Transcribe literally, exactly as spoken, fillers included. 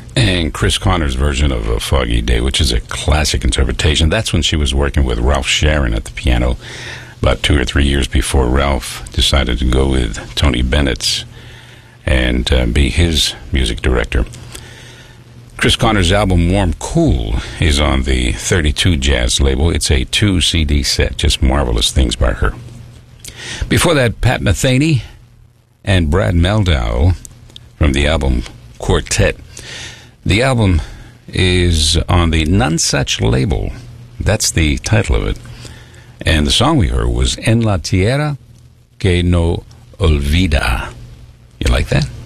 And Chris Connor's version of A Foggy Day, which is a classic interpretation. That's when she was working with Ralph Sharon at the piano, about two or three years before Ralph decided to go with Tony Bennett and uh, be his music director. Chris Connor's album Warm Cool is on the thirty-two Jazz label. It's a two C D set, just marvelous things by her. Before that, Pat Metheny and Brad Mehldau from the album Quartet. The album is on the Nonesuch label. That's the title of it. And the song we heard was En la Tierra que no olvida. You like that?